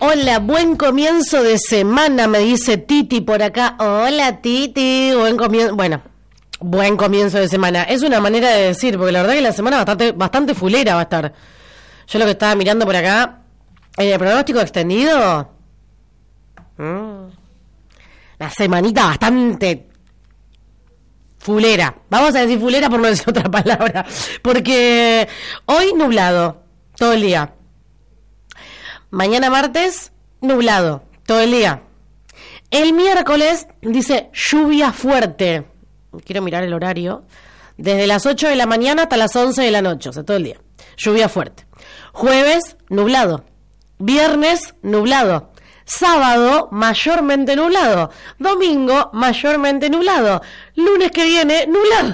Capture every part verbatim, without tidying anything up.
Hola, buen comienzo de semana, me dice Titi por acá. Hola, Titi, buen comienzo. Bueno, buen comienzo de semana. Es una manera de decir, porque la verdad que la semana bastante, bastante fulera va a estar. Yo lo que estaba mirando por acá, en el pronóstico extendido, mmm, la semanita bastante fulera. Vamos a decir fulera por no decir otra palabra. Porque hoy nublado, todo el día. Mañana martes, nublado, todo el día. El miércoles dice lluvia fuerte. Quiero mirar el horario. Desde las ocho de la mañana hasta las once de la noche, o sea, todo el día. Lluvia fuerte. Jueves, nublado. Viernes, nublado. Sábado, mayormente nublado. Domingo, mayormente nublado. Lunes que viene, nublado.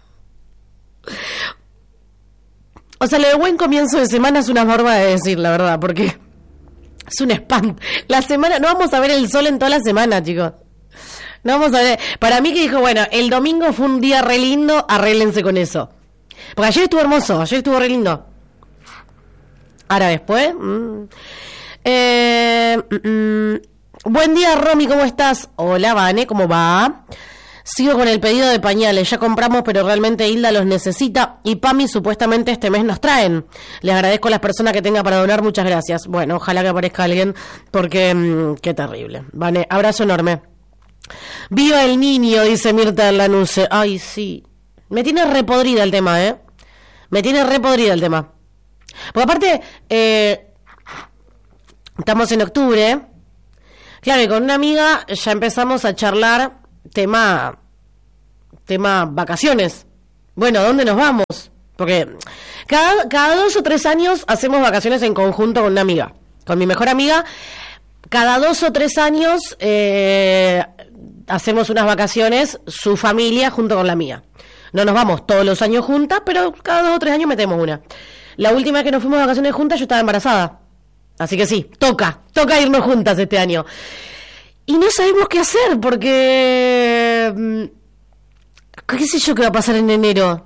O sea, lo de buen comienzo de semana es una forma de decir, la verdad, porque es un espanto. La semana, no vamos a ver el sol en toda la semana, chicos. No vamos a ver. Para mí que dijo, bueno, el domingo fue un día re lindo, arréglense con eso. Porque ayer estuvo hermoso, ayer estuvo re lindo. Ahora después. Mmm. Eh, mm, buen día, Romy, ¿cómo estás? Hola, Vane, ¿cómo va? Sigo con el pedido de pañales, ya compramos, pero realmente Hilda los necesita y Pami supuestamente este mes nos traen. Les agradezco a las personas que tenga para donar, muchas gracias. Bueno, ojalá que aparezca alguien, porque mmm, qué terrible. Vane, abrazo enorme. Viva el niño, dice Mirta Lanuse. Ay, sí. Me tiene repodrida el tema, ¿eh? Me tiene repodrida el tema. Porque aparte, eh, estamos en octubre. Claro, y con una amiga ya empezamos a charlar tema, tema vacaciones. Bueno, ¿dónde nos vamos? Porque cada, cada dos o tres años hacemos vacaciones en conjunto con una amiga. Con mi mejor amiga, cada dos o tres años eh, hacemos unas vacaciones, su familia junto con la mía. No nos vamos todos los años juntas, pero cada dos o tres años metemos una. La última vez que nos fuimos de vacaciones juntas yo estaba embarazada. Así que sí, toca, toca irnos juntas este año. Y no sabemos qué hacer, porque ¿qué sé yo qué va a pasar en enero?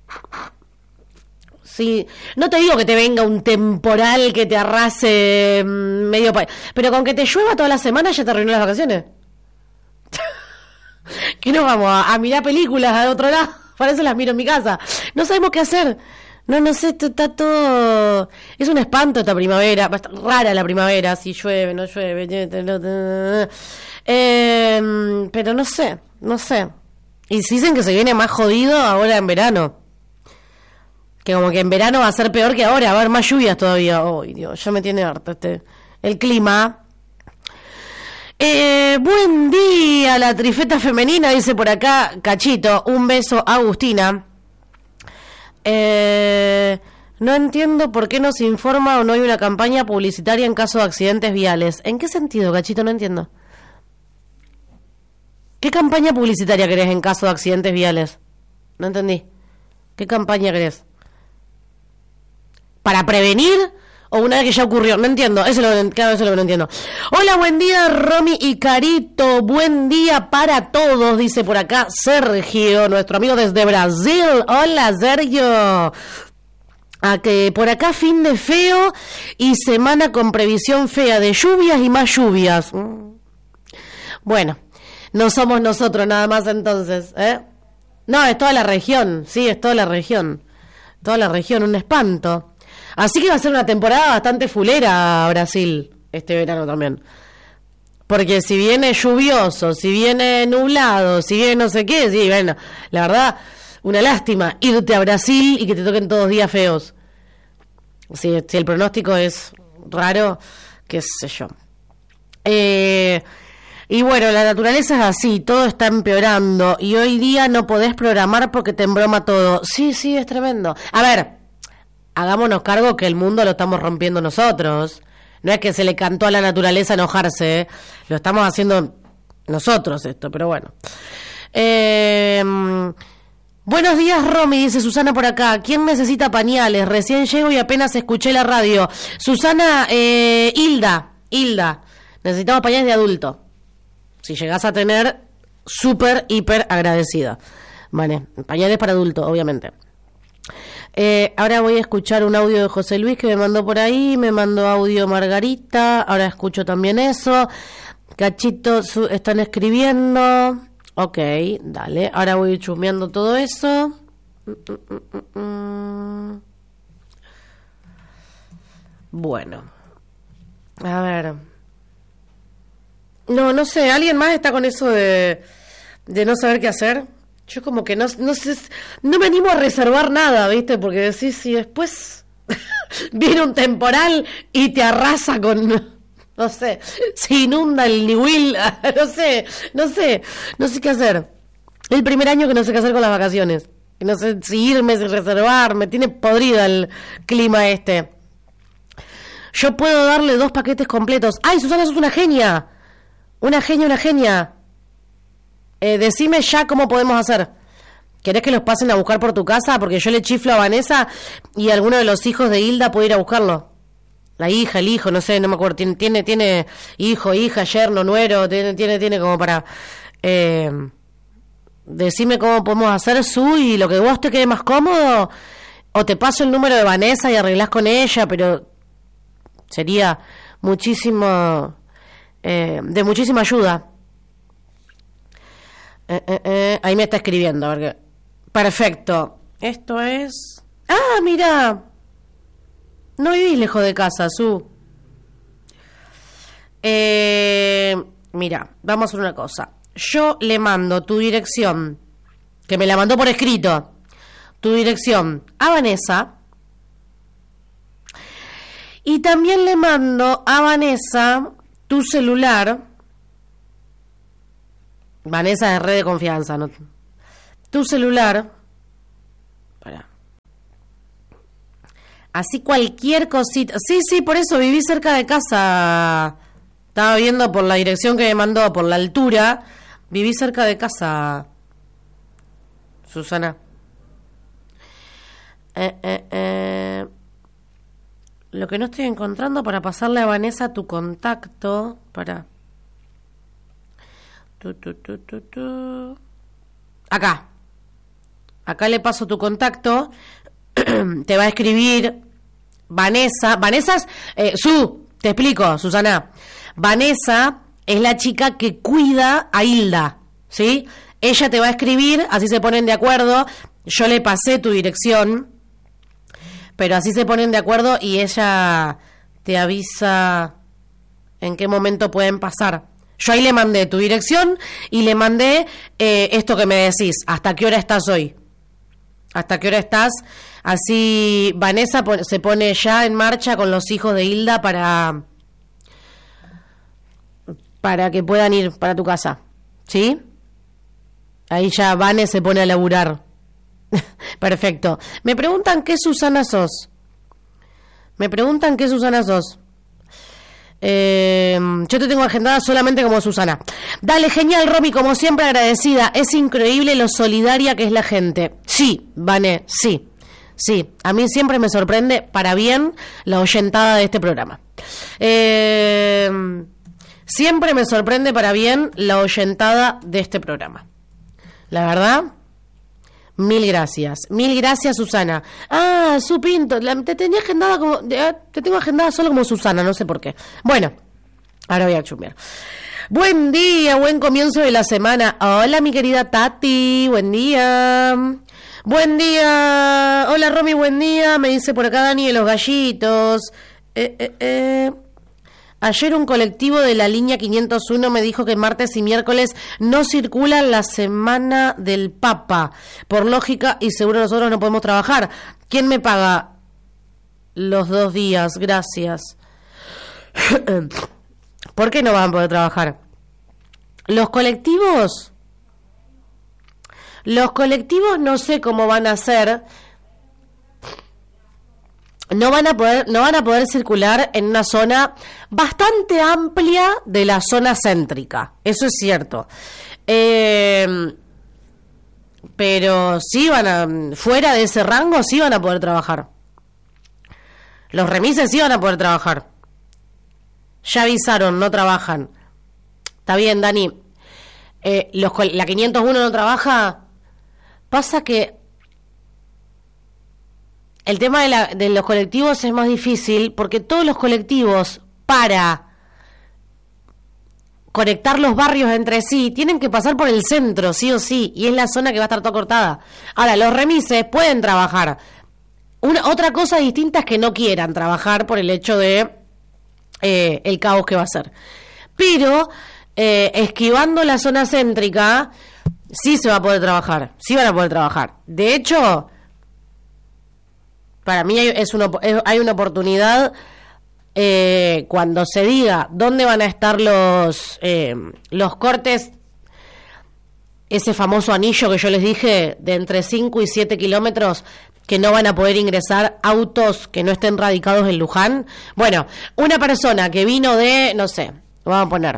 Sí, no te digo que te venga un temporal que te arrase medio país, pero con que te llueva toda la semana ya te arruinó las vacaciones. ¿Qué nos vamos a, a mirar películas a otro lado? Para eso las miro en mi casa. No sabemos qué hacer. No, no sé, está todo. Es un espanto esta primavera. Va a estar rara la primavera, si llueve, no llueve. Eh, pero no sé, no sé. Y si dicen que se viene más jodido ahora en verano. Que como que en verano va a ser peor que ahora, va a haber más lluvias todavía. Ay, Dios, ya me tiene harta este. El clima. Eh, buen día, la trifeta femenina, dice por acá Cachito. Un beso, Agustina. Eh, no entiendo por qué no se informa o no hay una campaña publicitaria en caso de accidentes viales. ¿En qué sentido, Cachito? No entiendo. ¿Qué campaña publicitaria querés en caso de accidentes viales? No entendí. ¿Qué campaña querés? ¿Para prevenir o una vez que ya ocurrió? No entiendo, eso es lo, claro, eso es lo que no entiendo. Hola, buen día, Romy y Carito. Buen día para todos, dice por acá Sergio, nuestro amigo desde Brasil. Hola, Sergio. A que por acá fin de feo y semana con previsión fea de lluvias y más lluvias. Bueno, no somos nosotros nada más entonces, ¿eh? No, es toda la región, sí, es toda la región. Toda la región, un espanto. Así que va a ser una temporada bastante fulera Brasil este verano también. Porque si viene lluvioso, si viene nublado, si viene no sé qué, sí, bueno, la verdad, una lástima irte a Brasil y que te toquen todos días feos. Si, si el pronóstico es raro, qué sé yo. Eh, y bueno, la naturaleza es así, todo está empeorando y hoy día no podés programar porque te embroma todo. Sí, sí, es tremendo. A ver, hagámonos cargo que el mundo lo estamos rompiendo nosotros. No es que se le cantó a la naturaleza enojarse, ¿eh? Lo estamos haciendo nosotros esto, pero bueno. Eh, buenos días, Romy, dice Susana por acá. ¿Quién necesita pañales? Recién llego y apenas escuché la radio. Susana, eh, Hilda, Hilda, necesitamos pañales de adulto. Si llegás a tener, súper, hiper agradecida. Vale, pañales para adulto, obviamente. Eh, ahora voy a escuchar un audio de José Luis que me mandó por ahí, me mandó audio Margarita, ahora escucho también eso. Cachito, su, están escribiendo. Ok, dale, ahora voy chusmeando todo eso. Bueno, a ver. No, no sé, ¿alguien más está con eso de, de no saber qué hacer? Yo como que no, no sé, no me animo a reservar nada, ¿viste? Porque decís, si después viene un temporal y te arrasa con, no sé, se inunda el Niwil, no sé, no sé, no sé qué hacer. Es el primer año que no sé qué hacer con las vacaciones. No sé si irme, si reservar, me tiene podrida el clima este. Yo puedo darle dos paquetes completos. ¡Ay, Susana, sos una genia! Una genia, una genia. Eh, decime ya cómo podemos hacer. ¿Querés que los pasen a buscar por tu casa? Porque yo le chiflo a Vanessa y alguno de los hijos de Hilda puede ir a buscarlo. La hija, el hijo, no sé, no me acuerdo. Tiene, tiene, tiene hijo, hija, yerno, nuero. Tiene, tiene, tiene como para... Eh, decime cómo podemos hacer, Su, y lo que vos te quede más cómodo. O te paso el número de Vanessa y arreglás con ella, pero sería muchísimo... Eh, de muchísima ayuda. Eh, eh, eh, ahí me está escribiendo. Porque... Perfecto. Esto es... Ah, mira. No vivís lejos de casa, Su. Eh, mira, vamos a hacer una cosa. Yo le mando tu dirección, que me la mandó por escrito, tu dirección a Vanessa. Y también le mando a Vanessa tu celular. Vanessa es red de confianza, ¿no? Tu celular. Para. Así cualquier cosita. Sí, sí, por eso viví cerca de casa. Estaba viendo por la dirección que me mandó, por la altura. Viví cerca de casa, Susana. Eh, eh, eh. Lo que no estoy encontrando para pasarle a Vanessa tu contacto. Para. Tu, tu, tu, tu, tu. Acá. Acá le paso tu contacto. Te va a escribir Vanessa. Vanessa es... Eh, Su, te explico, Susana. Vanessa es la chica que cuida a Hilda, ¿sí? Ella te va a escribir, así se ponen de acuerdo. Yo le pasé tu dirección, pero así se ponen de acuerdo y ella te avisa en qué momento pueden pasar. Yo ahí le mandé tu dirección y le mandé eh, esto que me decís. ¿Hasta qué hora estás hoy? ¿Hasta qué hora estás? Así Vanessa se pone ya en marcha con los hijos de Hilda para... para que puedan ir para tu casa, ¿sí? Ahí ya Vane se pone a laburar. Perfecto. Me preguntan qué Susana sos. Me preguntan qué Susana sos. Eh, yo te tengo agendada solamente como Susana. Dale, genial, Romy, como siempre agradecida. Es increíble lo solidaria que es la gente. Sí, Vane, sí. Sí, a mí siempre me sorprende, para bien, la oyentada de este programa. Eh... Siempre me sorprende para bien la oyentada de este programa. La verdad, mil gracias. Mil gracias, Susana. Ah, Su Pinto, la, te tenía agendada como... Te tengo agendada solo como Susana, no sé por qué. Bueno, ahora voy a chumbear. Buen día, buen comienzo de la semana. Hola, mi querida Tati, buen día. Buen día. Hola, Romy, buen día. Me dice por acá Dani de los Gallitos. Eh, eh, eh... Ayer un colectivo de la línea quinientos uno me dijo que martes y miércoles no circula la semana del Papa. Por lógica, y seguro nosotros no podemos trabajar. ¿Quién me paga los dos días? Gracias. ¿Por qué no van a poder trabajar? Los colectivos... Los colectivos no sé cómo van a hacer... No van a poder, no van a poder circular en una zona bastante amplia de la zona céntrica. Eso es cierto. Eh, pero sí van a, fuera de ese rango sí van a poder trabajar. Los remises sí van a poder trabajar. Ya avisaron, no trabajan. Está bien, Dani. Eh, los, la quinientos uno no trabaja. Pasa que el tema de, la, de los colectivos es más difícil porque todos los colectivos para conectar los barrios entre sí tienen que pasar por el centro, sí o sí, y es la zona que va a estar toda cortada. Ahora, los remises pueden trabajar. Una, otra cosa distinta es que no quieran trabajar por el hecho de eh, el caos que va a ser. Pero, eh, esquivando la zona céntrica, sí se va a poder trabajar, sí van a poder trabajar. De hecho, para mí hay, es una, es, hay una oportunidad eh, cuando se diga dónde van a estar los, eh, los cortes, ese famoso anillo que yo les dije de entre cinco y siete kilómetros, que no van a poder ingresar autos que no estén radicados en Luján. Bueno, una persona que vino de, no sé, vamos a poner,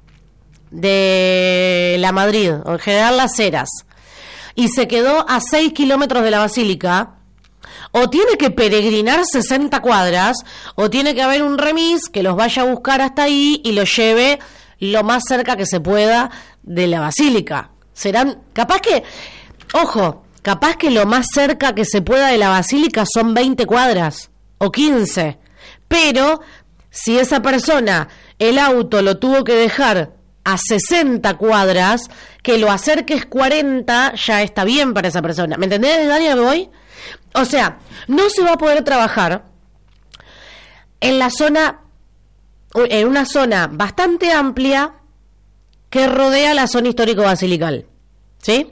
de La Madrid, o en general Las Heras, y se quedó a seis kilómetros de la Basílica, o tiene que peregrinar sesenta cuadras, o tiene que haber un remis que los vaya a buscar hasta ahí y los lleve lo más cerca que se pueda de la Basílica. Serán, capaz que, ojo, capaz que lo más cerca que se pueda de la Basílica son veinte cuadras, o quince, pero si esa persona, el auto lo tuvo que dejar a sesenta cuadras, que lo acerques cuarenta, ya está bien para esa persona. ¿Me entendés, Dani, me voy? O sea, no se va a poder trabajar en la zona, en una zona bastante amplia que rodea la zona histórico-basilical, ¿sí?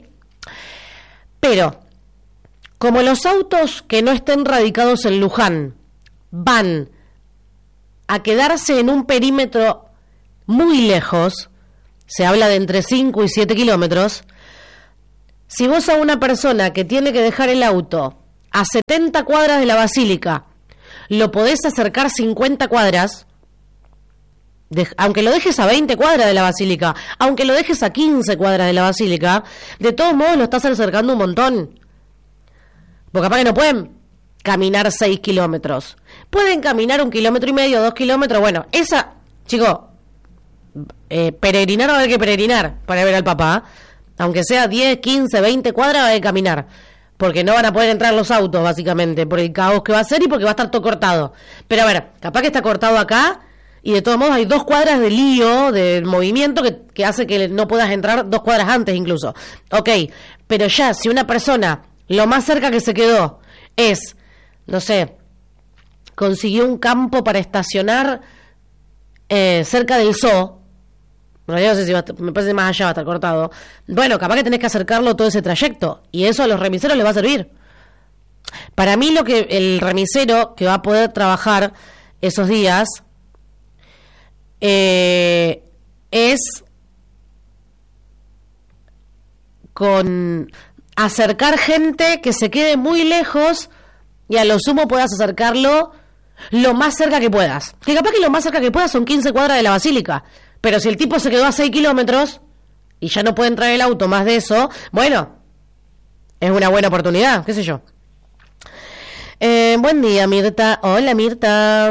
Pero, como los autos que no estén radicados en Luján van a quedarse en un perímetro muy lejos, se habla de entre cinco y siete kilómetros, si vos a una persona que tiene que dejar el auto a setenta cuadras de la Basílica lo podés acercar cincuenta cuadras, de, aunque lo dejes a veinte cuadras de la Basílica, aunque lo dejes a quince cuadras de la Basílica, de todos modos lo estás acercando un montón. Porque capaz que no pueden caminar seis kilómetros. Pueden caminar un kilómetro y medio, dos kilómetros. Bueno, esa, chicos, eh, peregrinar va a haber que peregrinar para ver al Papa. Aunque sea diez, quince, veinte cuadras va a haber que caminar. Porque no van a poder entrar los autos, básicamente, por el caos que va a ser y porque va a estar todo cortado. Pero a ver, capaz que está cortado acá y de todos modos hay dos cuadras de lío, de movimiento, que, que hace que no puedas entrar dos cuadras antes incluso. Ok, pero ya, si una persona, lo más cerca que se quedó es, no sé, consiguió un campo para estacionar eh, cerca del zoo, no sé si va, me parece más allá va a estar cortado. Bueno, capaz que tenés que acercarlo todo ese trayecto y eso a los remiseros les va a servir. Para mí lo que el remisero que va a poder trabajar esos días eh, es con acercar gente que se quede muy lejos y a lo sumo puedas acercarlo lo más cerca que puedas. Que capaz que lo más cerca que puedas son quince cuadras de la Basílica. Pero si el tipo se quedó a seis kilómetros y ya no puede entrar el auto más de eso, bueno, es una buena oportunidad, qué sé yo. Eh, buen día, Mirta. Hola, Mirta.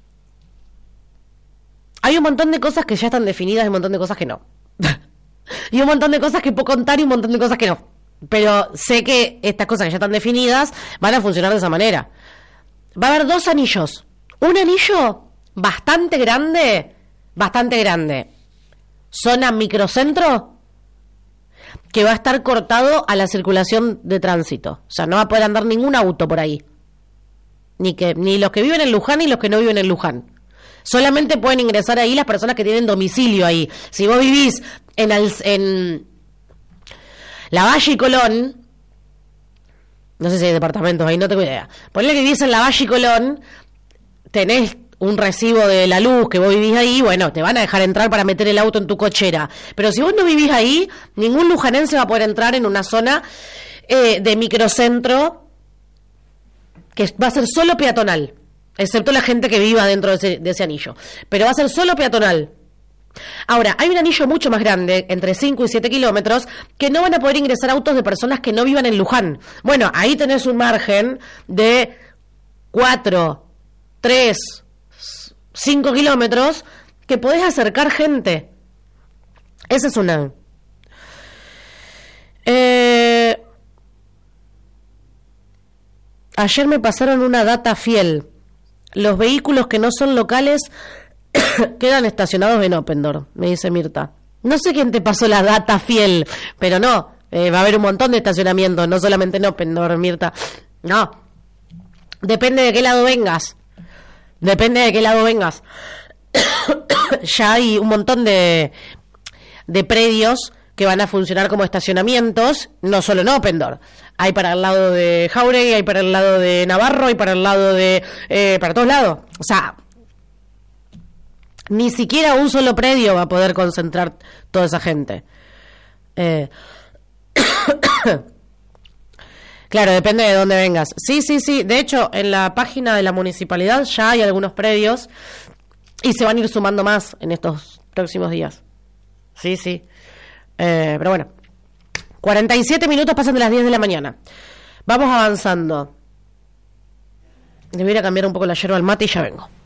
Hay un montón de cosas que ya están definidas y un montón de cosas que no. Y un montón de cosas que puedo contar y un montón de cosas que no. Pero sé que estas cosas que ya están definidas van a funcionar de esa manera. Va a haber dos anillos. Un anillo bastante grande... bastante grande, zona microcentro, que va a estar cortado a la circulación de tránsito. O sea, no va a poder andar ningún auto por ahí. Ni que ni los que viven en Luján ni los que no viven en Luján. Solamente pueden ingresar ahí las personas que tienen domicilio ahí. Si vos vivís en, el, en La Valle y Colón, no sé si hay departamentos ahí, no tengo idea. Ponle que vivís en La Valle y Colón, tenés un recibo de la luz que vos vivís ahí, bueno, te van a dejar entrar para meter el auto en tu cochera. Pero si vos no vivís ahí, ningún lujanense va a poder entrar en una zona eh, de microcentro que va a ser solo peatonal, excepto la gente que viva dentro de ese, de ese anillo. Pero va a ser solo peatonal. Ahora, hay un anillo mucho más grande, entre cinco y siete kilómetros, que no van a poder ingresar autos de personas que no vivan en Luján. Bueno, ahí tenés un margen de cuatro, tres... cinco kilómetros que podés acercar gente. Esa es una. Eh, Ayer me pasaron una data fiel. Los vehículos que no son locales quedan estacionados en Oppendorf, me dice Mirta. No sé quién te pasó la data fiel, pero no, eh, va a haber un montón de estacionamientos, no solamente en Oppendorf, Mirta. No, depende de qué lado vengas. Depende de qué lado vengas. Ya hay un montón de, de predios que van a funcionar como estacionamientos, no solo en Oppendorf. Hay para el lado de Jauregui, hay para el lado de Navarro, hay para el lado de... Eh, para todos lados. O sea, ni siquiera un solo predio va a poder concentrar toda esa gente. Eh... Claro, depende de dónde vengas. Sí, sí, sí. De hecho, en la página de la municipalidad ya hay algunos predios y se van a ir sumando más en estos próximos días. Sí, sí. Eh, pero bueno, cuarenta y siete minutos pasan de las diez de la mañana. Vamos avanzando. Debería cambiar un poco la yerba al mate y ya vengo.